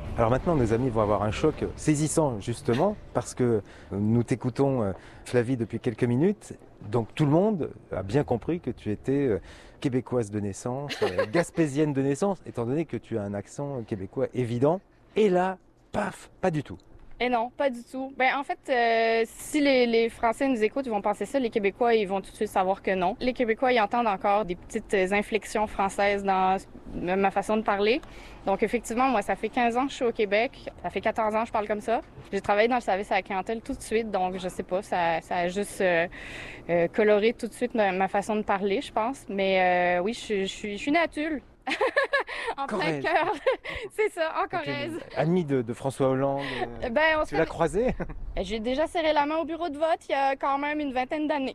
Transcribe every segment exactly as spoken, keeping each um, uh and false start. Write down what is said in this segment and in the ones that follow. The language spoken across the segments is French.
Alors maintenant, nos amis vont avoir un choc saisissant, justement, parce que nous t'écoutons, Flavie, depuis quelques minutes. Donc tout le monde a bien compris que tu étais québécoise de naissance, gaspésienne de naissance, étant donné que tu as un accent québécois évident. Et là, paf, pas du tout. Eh non, pas du tout. Ben en fait, euh, si les, les Français nous écoutent, ils vont penser ça. Les Québécois, ils vont tout de suite savoir que non. Les Québécois, ils entendent encore des petites inflexions françaises dans ma façon de parler. Donc effectivement, moi, ça fait quinze ans que je suis au Québec. Ça fait quatorze ans que je parle comme ça. J'ai travaillé dans le service à la clientèle tout de suite, donc je sais pas, ça, ça a juste euh, euh, coloré tout de suite ma, ma façon de parler, je pense. Mais euh, oui, je, je, suis, je suis née à Tulle. En plein Corrèze. cœur. C'est ça, en Donc, Corrèze. Amie de, de François Hollande, euh, Ben, on se tu l'as connaît. croisé? J'ai déjà serré la main au bureau de vote il y a quand même une vingtaine d'années.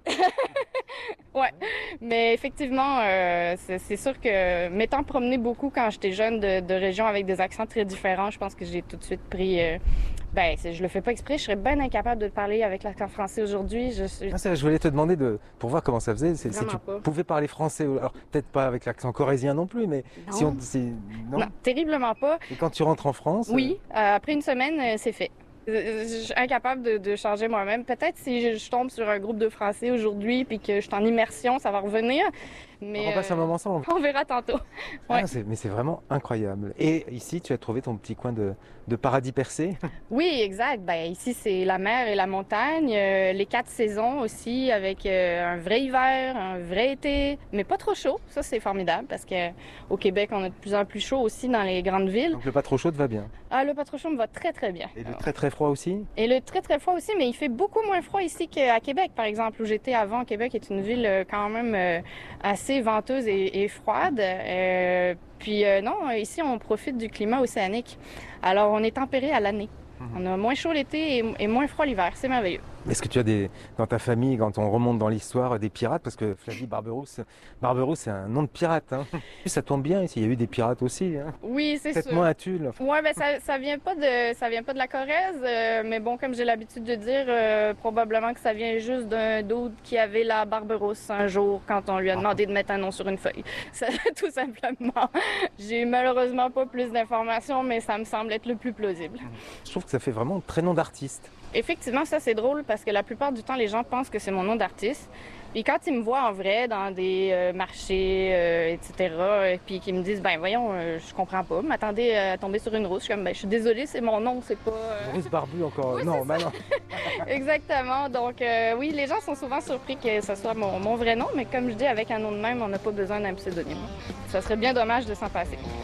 Ouais, mais effectivement, euh, c'est c'est sûr que m'étant promenée beaucoup quand j'étais jeune de, de régions avec des accents très différents, je pense que j'ai tout de suite pris... Euh, ben, c'est- je le fais pas exprès, je serais bien incapable de parler avec l'accent français aujourd'hui. Je suis Ah, ça, je voulais te demander de, pour voir comment ça faisait, c'est- si vraiment tu pas. pouvais parler français, alors peut-être pas avec l'accent corrézien non plus, mais si on, Non, si- non. non, terriblement pas. Et quand tu rentres en France, euh, Oui, euh, après une semaine, euh, c'est fait. Euh, Je suis incapable de, de changer moi-même. Peut-être si je, je tombe sur un groupe de français aujourd'hui puis que je suis en immersion, ça va revenir. Mais on passe un euh, moment ensemble. on verra tantôt. Ah, Ouais. non, c'est- mais c'est vraiment incroyable. Et ici, tu as trouvé ton petit coin de, de paradis percé. Oui, exact. Ben, ici, c'est la mer et la montagne, euh, les quatre saisons aussi, avec euh, un vrai hiver, un vrai été, mais pas trop chaud. Ça, c'est formidable parce que au Québec, on a de plus en plus chaud aussi dans les grandes villes. Donc le pas trop chaud te va bien. Ah, le pas trop chaud me va très, très bien. Et le très très froid aussi. Et le très, très froid aussi, mais il fait beaucoup moins froid ici qu'à Québec, par exemple, où j'étais avant. Québec est une ville euh, quand même euh, assez venteuse et, et froide. Euh, puis euh, non, ici, on profite du climat océanique. Alors, on est tempéré à l'année. On a moins chaud l'été et, et moins froid l'hiver. C'est merveilleux. Est-ce que tu as des, dans ta famille, quand on remonte dans l'histoire, des pirates? Parce que Flavie Barberousse, Barberousse, c'est un nom de pirate. Hein. Ça tombe bien ici, il y a eu des pirates aussi. Hein. Oui, c'est Peut-être sûr. moins à Tulle. Ouais, ben ça, ça vient pas de ça vient pas de la Corrèze, euh, mais bon, comme j'ai l'habitude de dire, euh, probablement que ça vient juste d'un d'autre qui avait la Barberousse un jour quand on lui a demandé de mettre un nom sur une feuille. Ça, tout simplement. J'ai malheureusement pas plus d'informations, mais ça me semble être le plus plausible. Je trouve que ça fait vraiment prénom d'artiste. Effectivement, ça c'est drôle parce que la plupart du temps, les gens pensent que c'est mon nom d'artiste. Puis quand ils me voient en vrai dans des euh, marchés, euh, et cetera, et puis qu'ils me disent, ben voyons, euh, je comprends pas, m'attendez à tomber sur une rousse, je suis comme, ben je suis désolée, c'est mon nom, c'est pas... euh, Rousse barbu encore. Oui, non, c'est bah non. Exactement. Donc euh, oui, les gens sont souvent surpris que ce soit mon, mon vrai nom, mais comme je dis, avec un nom de même, on n'a pas besoin d'un pseudonyme. Ça serait bien dommage de s'en passer.